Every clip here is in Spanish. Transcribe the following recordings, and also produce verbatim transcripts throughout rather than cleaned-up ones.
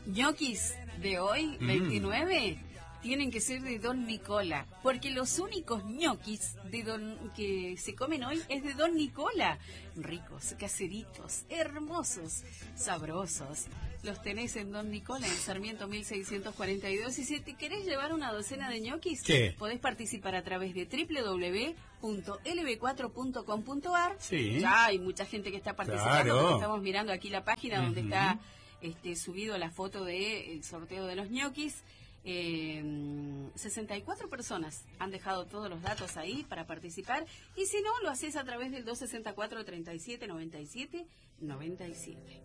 ñoquis de hoy, Mm. veintinueve, tienen que ser de Don Nicola, porque los únicos ñoquis de don que se comen hoy es de Don Nicola. Ricos, caseritos, hermosos, sabrosos. Los tenés en Don Nicola, en Sarmiento mil seiscientos cuarenta y dos. Y si te querés llevar una docena de ñoquis, ¿qué? podés participar a través de doble u doble u doble u punto ele be cuatro punto com punto ar. Sí. Ya hay mucha gente que está participando, Claro. porque estamos mirando aquí la página donde Ujú. está este, subido la foto del sorteo de los ñoquis. Eh, sesenta y cuatro personas han dejado todos los datos ahí para participar, y si no, lo haces a través del dos sesenta y cuatro, treinta y siete, noventa y siete, noventa y siete.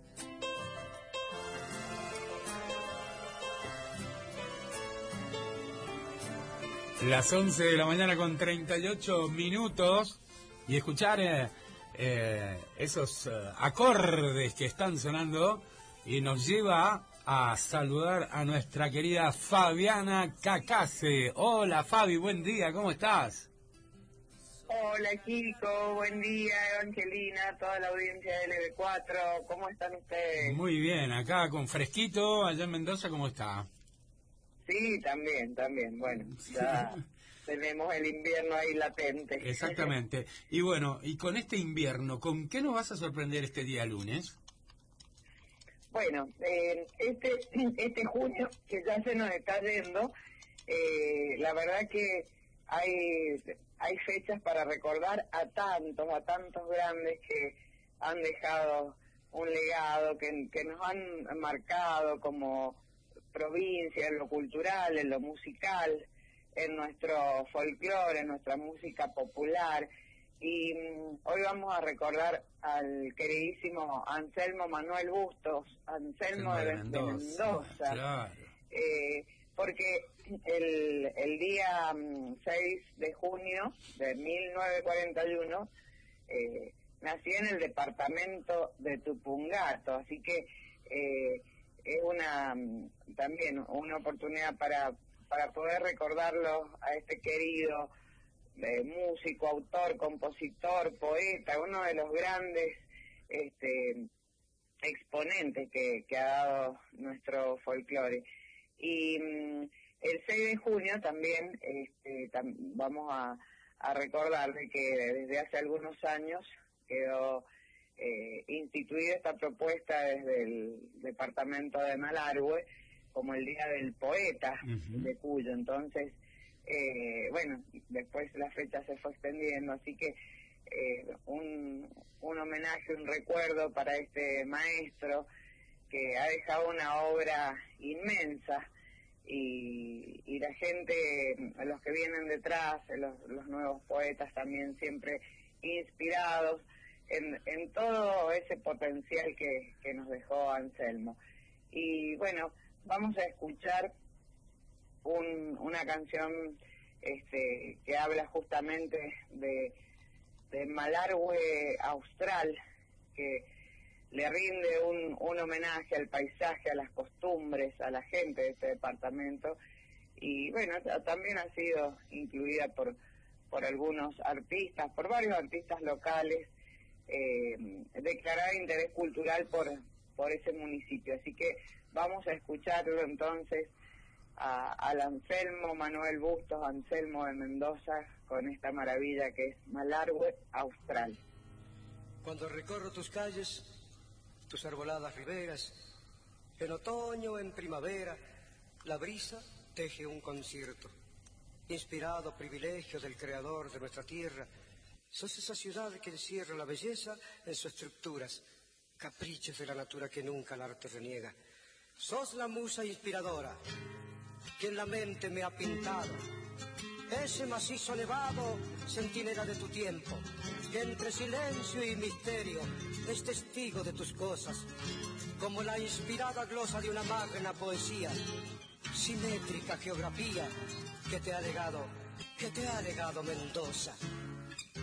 Las once de la mañana con treinta y ocho minutos, y escuchar eh, eh, esos eh, acordes que están sonando y nos lleva a saludar a nuestra querida Fabiana Cacase. Hola Fabi, buen día, ¿cómo estás? Hola chicos, buen día Evangelina, toda la audiencia de L B cuatro, ¿cómo están ustedes? Muy bien, acá con fresquito, allá en Mendoza, ¿cómo está? Sí, también, también, bueno, ya tenemos el invierno ahí latente. Exactamente. Y bueno, y con este invierno, ¿con qué nos vas a sorprender este día lunes? Bueno, eh, este este junio, que ya se nos está yendo, eh, la verdad que hay hay fechas para recordar a tantos, a tantos grandes que han dejado un legado, que, que nos han marcado como provincia, en lo cultural, en lo musical, en nuestro folclore, en nuestra música popular. Y mm, hoy vamos a recordar al queridísimo Anselmo Manuel Bustos, Anselmo de, de Mendoza, Mendoza claro. eh, porque el, el día mm, seis de junio de mil novecientos cuarenta y uno eh, nací en el departamento de Tupungato, así que eh, es una mm, también una oportunidad para, para poder recordarlo a este querido Eh, músico, autor, compositor, poeta, uno de los grandes este, exponentes que, que ha dado nuestro folclore. Y mm, el seis de junio también este, tam, vamos a, a recordar de que desde hace algunos años quedó eh, instituida esta propuesta desde el departamento de Malargüe como el Día del Poeta, uh-huh. de Cuyo. Entonces, Eh, bueno, después la fecha se fue extendiendo, así que eh, un, un homenaje, un recuerdo para este maestro que ha dejado una obra inmensa, y, y la gente, los que vienen detrás, los, los nuevos poetas también siempre inspirados en, en todo ese potencial que, que nos dejó Anselmo. Y bueno, vamos a escuchar Un, una canción este, que habla justamente de, de Malargüe austral, que le rinde un, un homenaje al paisaje, a las costumbres, a la gente de este departamento, y bueno, también ha sido incluida por, por algunos artistas, por varios artistas locales, eh, declarada de interés cultural por, por ese municipio. Así que vamos a escucharlo entonces A, al Anselmo Manuel Bustos, Anselmo de Mendoza, con esta maravilla que es Malargüe austral. Cuando recorro tus calles, tus arboladas riberas, en otoño o en primavera, la brisa teje un concierto. Inspirado privilegio del creador de nuestra tierra, sos esa ciudad que encierra la belleza en sus estructuras, caprichos de la natura que nunca el arte reniega. Sos la musa inspiradora que en la mente me ha pintado, ese macizo nevado, centinela de tu tiempo, que entre silencio y misterio es testigo de tus cosas, como la inspirada glosa de una magna poesía, simétrica geografía que te ha legado, que te ha legado Mendoza.